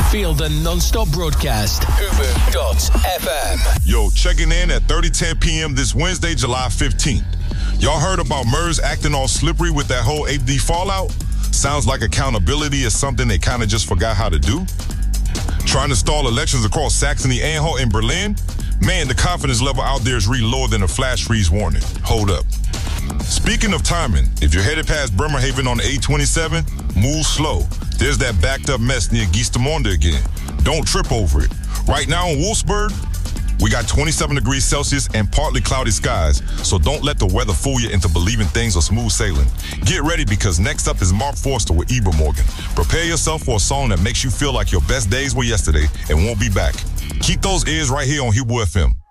Feel the non-stop broadcast. Ubu.fm. Yo, checking in at 30:10 p.m. this Wednesday, July 15th. Y'all heard about MERS acting all slippery with that whole 8D fallout? Sounds like accountability is something they kind of just forgot how to do. Trying to stall elections across Saxony-Anhalt in Berlin? Man, the confidence level out there is really lower than a flash freeze warning. Hold up. Speaking of timing, if you're headed past Bremerhaven on the 827, move slow. There's that backed up mess near Geestemonde again. Don't trip over it. Right now in Wolfsburg, we got 27 degrees Celsius and partly cloudy skies, so don't let the weather fool you into believing things are smooth sailing. Get ready because next up is Mark Forster with Eber Morgan. Prepare yourself for a song that makes you feel like your best days were yesterday and won't be back. Keep those ears right here on Hubo FM.